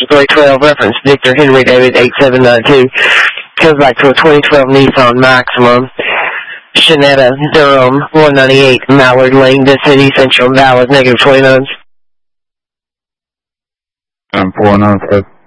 2312, reference Victor Henry David 8792. Goes back to a 2012 Nissan Maximum. Shanetta, Durham, 198, Mallard Lane, This City, Central, Dallas, -29. 495.